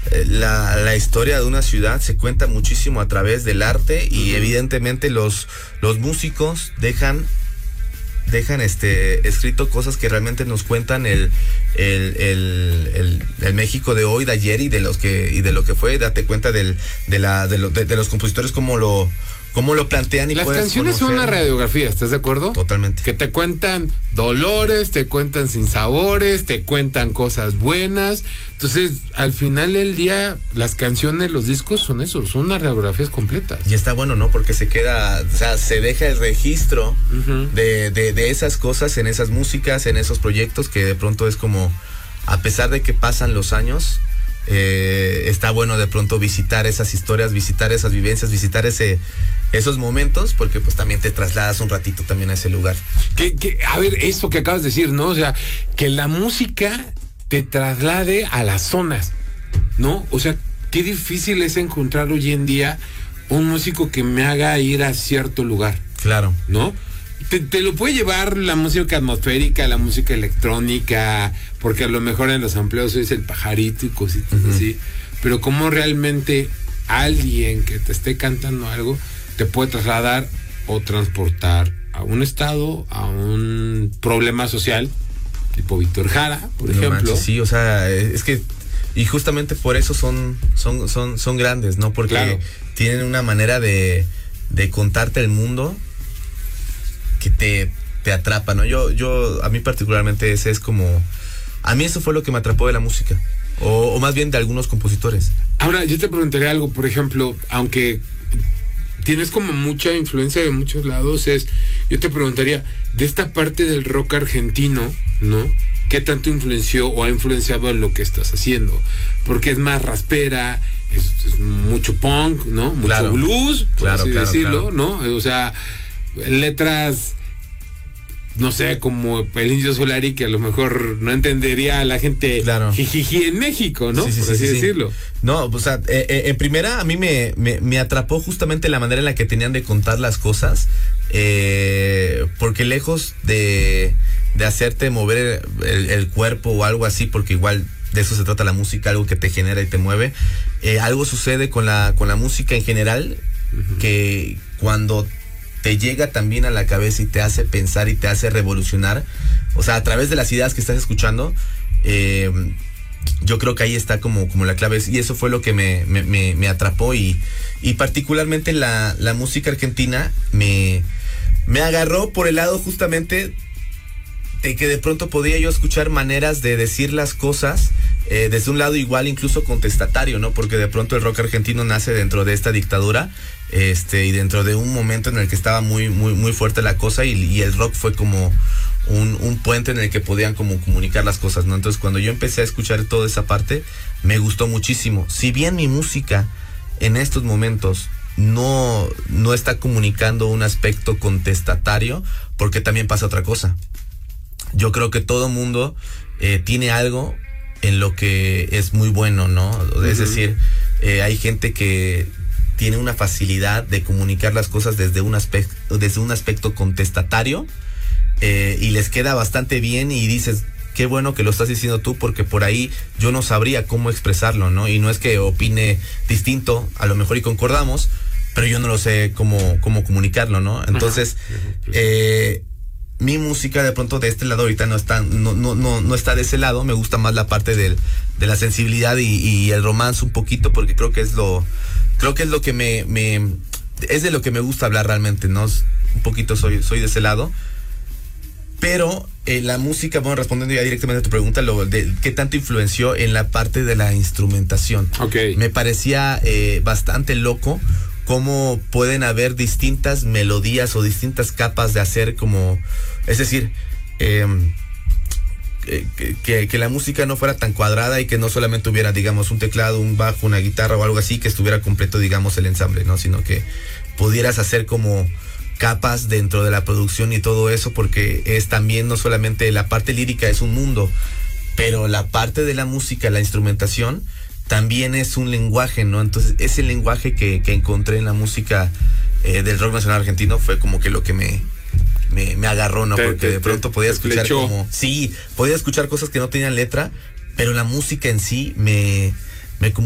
la historia de una ciudad se cuenta muchísimo a través del arte y evidentemente los músicos dejan escrito cosas que realmente nos cuentan el México de hoy, de ayer y de lo que fue. Date cuenta de los compositores cómo lo plantean y las puedes canciones conocer. son una radiografía, ¿estás de acuerdo? Totalmente. Que te cuentan dolores, te cuentan sinsabores, te cuentan cosas buenas. Entonces, al final del día, las canciones, los discos son eso, son unas radiografías completas. Y está bueno, ¿no? Porque se deja el registro de esas cosas en esas músicas, en esos proyectos, que de pronto es como, a pesar de que pasan los años, está bueno de pronto visitar esas historias, visitar esas vivencias, visitar esos momentos, porque pues también te trasladas un ratito también a ese lugar. A ver, eso que acabas de decir, ¿no? O sea, que la música te traslade a las zonas, ¿no? O sea, qué difícil es encontrar hoy en día un músico que me haga ir a cierto lugar. Claro. ¿No? Te lo puede llevar la música atmosférica, la música electrónica, porque a lo mejor en los amplios es el pajarito y cositas así, pero como realmente alguien que te esté cantando algo te puede trasladar o transportar a un estado, a un problema social, tipo Víctor Jara, por ejemplo. Manches, sí, o sea, es que, y justamente por eso son grandes, ¿no? Porque claro, tienen una manera de contarte el mundo que te atrapa, ¿no? Yo a mí particularmente ese es como, a mí eso fue lo que me atrapó de la música, o más bien de algunos compositores. Ahora, yo te preguntaría algo, por ejemplo, aunque tienes como mucha influencia de muchos lados, yo te preguntaría, de esta parte del rock argentino, ¿no? ¿Qué tanto influenció o ha influenciado en lo que estás haciendo? Porque es más raspera, es mucho punk, ¿no? Mucho claro, blues, por así decirlo, claro. ¿No? O sea, letras, no sé, como el Indio Solari, que a lo mejor no entendería a la gente jijiji en México, ¿no? Sí, por así decirlo. No, o sea, en primera a mí me atrapó justamente la manera en la que tenían de contar las cosas, porque lejos de hacerte mover el cuerpo o algo así, porque igual de eso se trata la música, algo que te genera y te mueve, algo sucede con la música en general, que cuando te llega también a la cabeza y te hace pensar y te hace revolucionar, o sea, a través de las ideas que estás escuchando, yo creo que ahí está como la clave, y eso fue lo que me atrapó, y particularmente la música argentina me agarró por el lado justamente de que de pronto podía yo escuchar maneras de decir las cosas desde un lado igual incluso contestatario, ¿no? Porque de pronto el rock argentino nace dentro de esta dictadura, y dentro de un momento en el que estaba muy, muy, muy fuerte la cosa, y el rock fue como un puente en el que podían como comunicar las cosas, ¿no? Entonces cuando yo empecé a escuchar toda esa parte, me gustó muchísimo. Si bien mi música en estos momentos no está comunicando un aspecto contestatario, porque también pasa otra cosa. Yo creo que todo mundo tiene algo en lo que es muy bueno, ¿no? Es decir, hay gente que tiene una facilidad de comunicar las cosas desde un aspecto contestatario, y les queda bastante bien, y dices, qué bueno que lo estás diciendo tú, porque por ahí yo no sabría cómo expresarlo, ¿no? Y no es que opine distinto, a lo mejor y concordamos, pero yo no lo sé cómo comunicarlo, ¿no? Entonces, mi música de pronto de este lado ahorita no está de ese lado. Me gusta más la parte de la sensibilidad y el romance un poquito, porque creo que es lo que es de lo que me gusta hablar realmente, ¿no? Un poquito soy de ese lado. Pero la música, bueno, respondiendo ya directamente a tu pregunta, ¿qué tanto influenció en la parte de la instrumentación? Okay. Me parecía bastante loco cómo pueden haber distintas melodías o distintas capas de hacer como, es decir, que la música no fuera tan cuadrada y que no solamente hubiera, digamos, un teclado, un bajo, una guitarra o algo así, que estuviera completo, digamos, el ensamble, ¿no? Sino que pudieras hacer como capas dentro de la producción y todo eso, porque es también no solamente la parte lírica, es un mundo, pero la parte de la música, la instrumentación, también es un lenguaje, ¿no? Entonces, ese lenguaje que encontré en la música del rock nacional argentino fue como que lo que me agarró, ¿no? Porque de pronto podía escuchar podía escuchar cosas que no tenían letra, pero la música en sí